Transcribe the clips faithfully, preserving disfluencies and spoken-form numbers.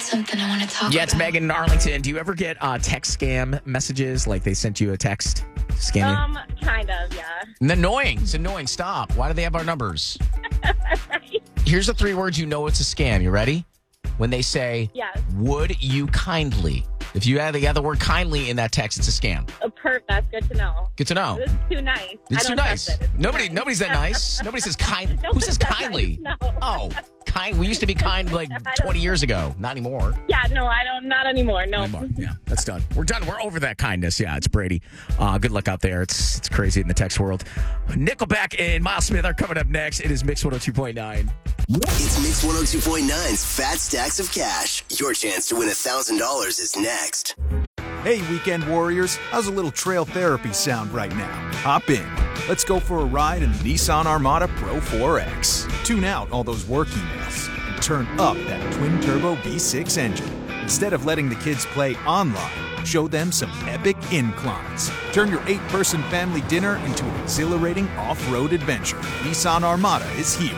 something I want to talk Yeah, it's about. Megan in Arlington. Do you ever get uh, text scam messages? Like they sent you a text scam you? Um, kind of, yeah. And annoying. It's annoying. Stop. Why do they have our numbers? Right. Here's the three words you know it's a scam. You ready? When they say, Yes. would you kindly? If you add the other word kindly in that text, it's a scam. A perp, that's good to know. Good to know. This is too nice. It's I too don't nice. trust it. It's too Nobody, nice. nobody's that nice. Nobody says kind. No Who one's says that kindly? nice, no. Oh, kind. We used to be kind like I don't- twenty years ago. Not anymore. Yeah, no, I don't. Not anymore. No. Anymore. Yeah, that's done. We're done. We're over that kindness. Yeah, it's Brady. Uh, good luck out there. It's it's crazy in the text world. Nickelback and Miles Smith are coming up next. It is Mix one oh two point nine. It's Mix one oh two point nine's Fat Stacks of Cash. Your chance to win one thousand dollars is next. Hey, weekend warriors, how's a little trail therapy sound right now? Hop in. Let's go for a ride in the Nissan Armada Pro four X. Tune out all those work emails and turn up that twin-turbo V six engine. Instead of letting the kids play online, show them some epic inclines. Turn your eight-person family dinner into an exhilarating off-road adventure. Nissan Armada is here.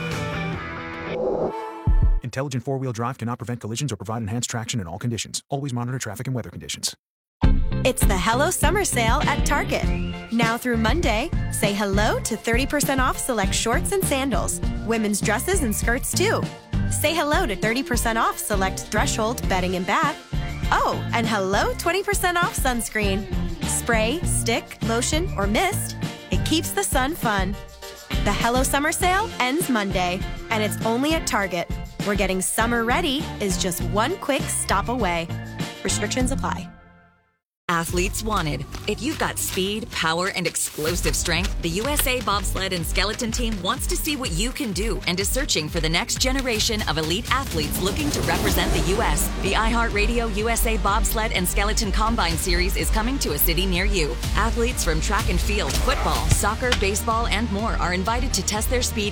Intelligent four-wheel drive cannot prevent collisions or provide enhanced traction in all conditions. Always monitor traffic and weather conditions. It's the Hello Summer Sale at Target. Now through Monday, say hello to thirty percent off select shorts and sandals. Women's dresses and skirts, too. Say hello to thirty percent off select Threshold bedding and bath. Oh, and hello twenty percent off sunscreen. Spray, stick, lotion, or mist. It keeps the sun fun. The Hello Summer Sale ends Monday, and it's only at Target, where getting summer ready is just one quick stop away. Restrictions apply. Athletes wanted. If you've got speed, power, and explosive strength, the U S A Bobsled and Skeleton Team wants to see what you can do and is searching for the next generation of elite athletes looking to represent the U S. The iHeartRadio U S A Bobsled and Skeleton Combine Series is coming to a city near you. Athletes from track and field, football, soccer, baseball, and more are invited to test their speed